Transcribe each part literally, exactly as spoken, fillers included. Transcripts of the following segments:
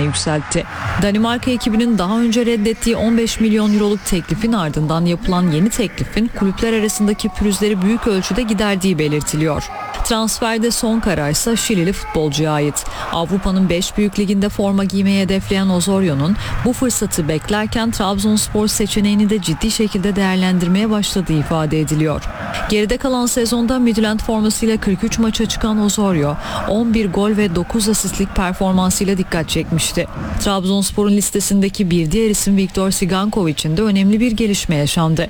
yükseltti. Danimarka ekibinin daha önce reddettiği on beş milyon euroluk teklifin ardından yapılan yeni teklifin kulüpler arasındaki pürüzleri büyük ölçüde giderdiği belirtiliyor. Transferde son karar ise Şilili futbolcuya ait. Avrupa'nın beş büyük liginde forma giymeyi hedefleyen Osorio'nun bu fırsatı beklerken Trabzonspor seçeneğini de ciddi şekilde değerlendirmeye başladığı ifade ediliyor. Geride kalan sezonda Midland formasıyla kırk üç maça çıkan Osorio, on bir gol ve dokuz asistlik performansıyla dikkat çekmişti. Trabzonspor'un listesindeki bir diğer isim Viktor Sigankov için de önemli bir gelişme yaşandı.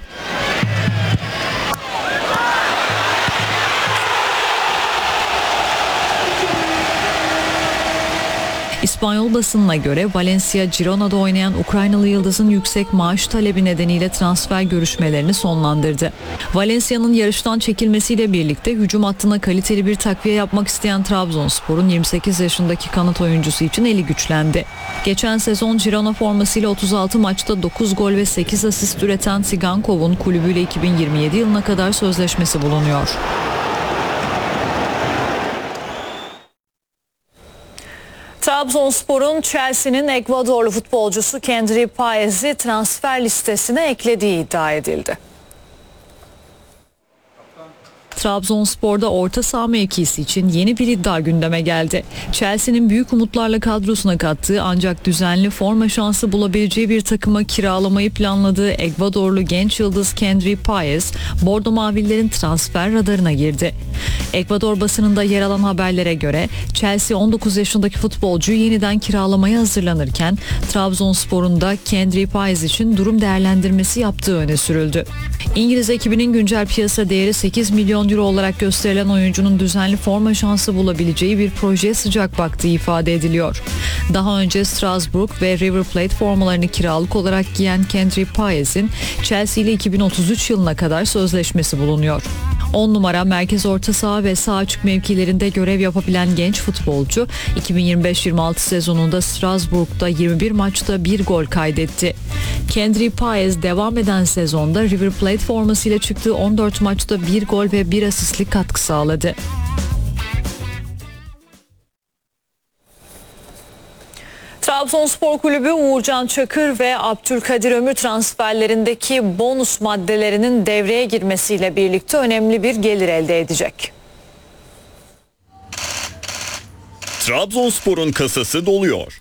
İspanyol basınına göre Valencia, Girona'da oynayan Ukraynalı yıldızın yüksek maaş talebi nedeniyle transfer görüşmelerini sonlandırdı. Valencia'nın yarıştan çekilmesiyle birlikte hücum hattına kaliteli bir takviye yapmak isteyen Trabzonspor'un yirmi sekiz yaşındaki kanat oyuncusu için eli güçlendi. Geçen sezon Girona formasıyla otuz altı maçta dokuz gol ve sekiz asist üreten Sigankov'un kulübüyle iki bin yirmi yedi yılına kadar sözleşmesi bulunuyor. Trabzonspor'un Chelsea'nin Ekvadorlu futbolcusu Kendry Páez'i transfer listesine eklediği iddia edildi. Trabzonspor'da orta saha mevkisi için yeni bir iddia gündeme geldi. Chelsea'nin büyük umutlarla kadrosuna kattığı ancak düzenli forma şansı bulabileceği bir takıma kiralamayı planladığı Ekvadorlu genç yıldız Kendry Páez, Bordo Mavililerin transfer radarına girdi. Ekvador basınında yer alan haberlere göre Chelsea on dokuz yaşındaki futbolcuyu yeniden kiralamaya hazırlanırken Trabzonspor'un da Kendry Páez için durum değerlendirmesi yaptığı öne sürüldü. İngiliz ekibinin güncel piyasa değeri sekiz milyon euro olarak gösterilen oyuncunun düzenli forma şansı bulabileceği bir projeye sıcak baktığı ifade ediliyor. Daha önce Strasbourg ve River Plate formalarını kiralık olarak giyen Kendry Páez'in Chelsea ile iki bin otuz üç yılına kadar sözleşmesi bulunuyor. on numara merkez orta saha ve sağ açık mevkilerinde görev yapabilen genç futbolcu iki bin yirmi beş yirmi altı sezonunda Strasbourg'da yirmi bir maçta bir gol kaydetti. Kendry Páez devam eden sezonda River Plate formasıyla çıktığı on dört maçta bir gol ve bir asistlik katkı sağladı. Trabzonspor Kulübü Uğurcan Çakır ve Abdülkadir Ömür transferlerindeki bonus maddelerinin devreye girmesiyle birlikte önemli bir gelir elde edecek. Trabzonspor'un kasası doluyor.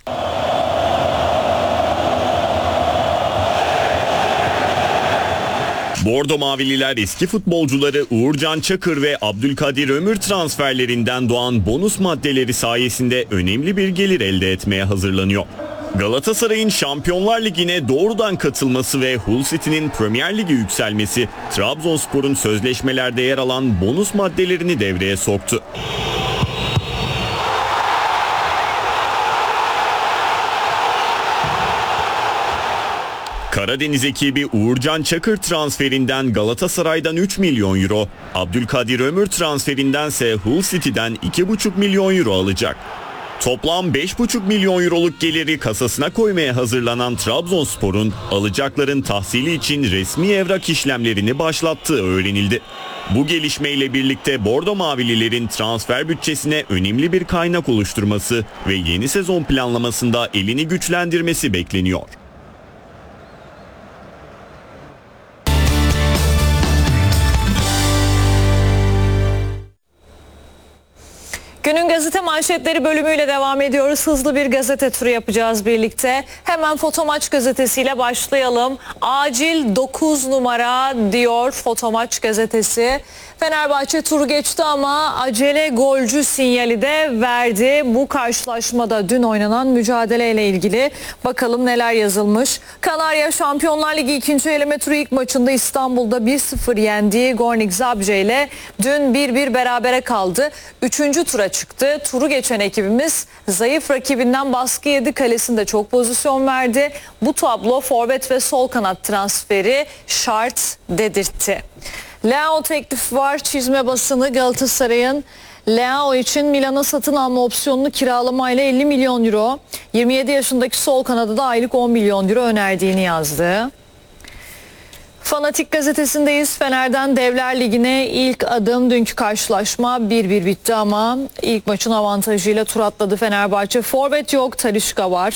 Bordo Mavililer eski futbolcuları Uğurcan Çakır ve Abdülkadir Ömür transferlerinden doğan bonus maddeleri sayesinde önemli bir gelir elde etmeye hazırlanıyor. Galatasaray'ın Şampiyonlar Ligi'ne doğrudan katılması ve Hull City'nin Premier Lig'e yükselmesi Trabzonspor'un sözleşmelerde yer alan bonus maddelerini devreye soktu. Karadeniz ekibi Uğurcan Çakır transferinden Galatasaray'dan üç milyon euro, Abdülkadir Ömür transferindense Hull City'den iki buçuk milyon euro alacak. Toplam beş buçuk milyon euroluk geliri kasasına koymaya hazırlanan Trabzonspor'un alacakların tahsili için resmi evrak işlemlerini başlattığı öğrenildi. Bu gelişmeyle birlikte Bordo Mavililerin transfer bütçesine önemli bir kaynak oluşturması ve yeni sezon planlamasında elini güçlendirmesi bekleniyor. Günün gazete manşetleri bölümüyle devam ediyoruz. Hızlı bir gazete turu yapacağız birlikte. Hemen Fotomaç gazetesiyle başlayalım. Acil dokuz numara diyor Fotomaç gazetesi. Fenerbahçe turu geçti ama acele golcü sinyali de verdi. Bu karşılaşmada dün oynanan mücadeleyle ilgili bakalım neler yazılmış. Kanarya Şampiyonlar Ligi ikinci eleme turu ilk maçında İstanbul'da bir sıfır yendiği Gornik Zabrze ile dün bir bir berabere kaldı. Üçüncü tura çıktı. Turu geçen ekibimiz zayıf rakibinden baskı yedi. Kalesinde çok pozisyon verdi. Bu tablo forvet ve sol kanat transferi şart dedirtti. Leao teklifi var. Çizme basını Galatasaray'ın Leao için Milan'a satın alma opsiyonunu kiralamayla elli milyon euro, yirmi yedi yaşındaki sol kanada da aylık on milyon euro önerdiğini yazdı. Fanatik gazetesindeyiz. Fener'den Devler Ligi'ne ilk adım, dünkü karşılaşma bir bir bitti ama ilk maçın avantajıyla tur atladı Fenerbahçe. Forvet yok, Talisca var.